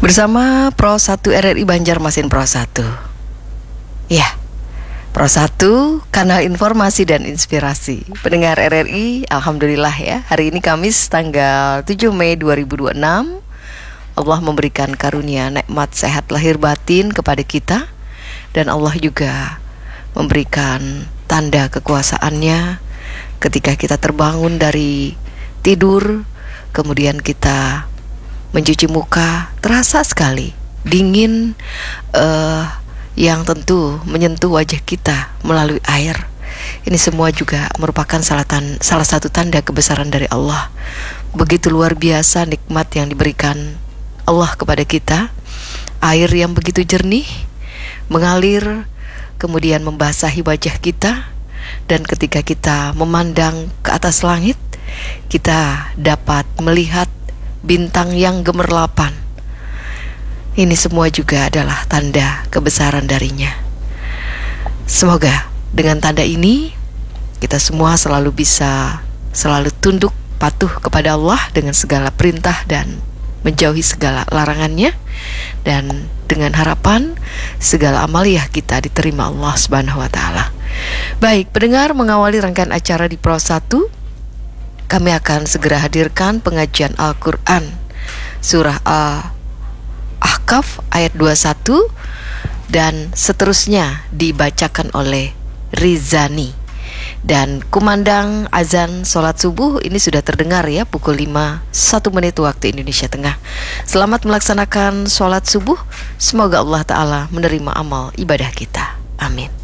Bersama Pro 1 RRI Banjarmasin Pro 1. Ya, Pro 1, kanal informasi dan inspirasi. Pendengar RRI, Alhamdulillah ya. Hari ini Kamis tanggal 7 Mei 2026. Allah memberikan karunia nikmat sehat lahir batin kepada kita. Dan Allah juga memberikan tanda kekuasaannya ketika kita terbangun dari tidur, kemudian kita mencuci muka, terasa sekali dingin yang tentu menyentuh wajah kita melalui air. Ini semua juga merupakan salah satu tanda kebesaran dari Allah. Begitu luar biasa nikmat yang diberikan Allah kepada kita. Air yang begitu jernih mengalir, kemudian membasahi wajah kita. Dan ketika kita memandang ke atas langit, kita dapat melihat bintang yang gemerlapan. Ini semua juga adalah tanda kebesaran darinya. Semoga dengan tanda ini kita semua selalu bisa selalu tunduk patuh kepada Allah dengan segala perintah dan menjauhi segala larangannya, dan dengan harapan segala amaliyah kita diterima Allah Subhanahu wa taala. Baik, pendengar, mengawali rangkaian acara di Pro 1, kami akan segera hadirkan pengajian Al-Quran Surah Al-Ahqaf ayat 21 dan seterusnya dibacakan oleh Rizani. Dan kumandang azan sholat subuh ini sudah terdengar ya, pukul 5, 1 menit waktu Indonesia Tengah. Selamat melaksanakan sholat subuh. Semoga Allah Ta'ala menerima amal ibadah kita. Amin.